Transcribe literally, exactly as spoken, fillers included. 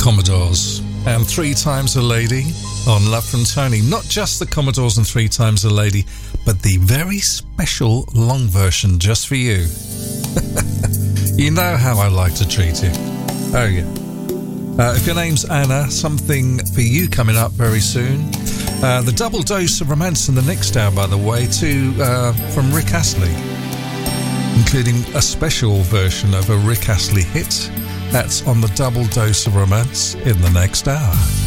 Commodores and Three Times a Lady on Love from Tony. Not just the Commodores and Three Times a Lady, but the very special long version just for you. You know how I like to treat you. Oh yeah. Uh, if your name's Anna, something for you coming up very soon. Uh, the double dose of romance in the next hour, by the way, to uh, from Rick Astley, including a special version of a Rick Astley hit. That's on the double dose of romance in the next hour.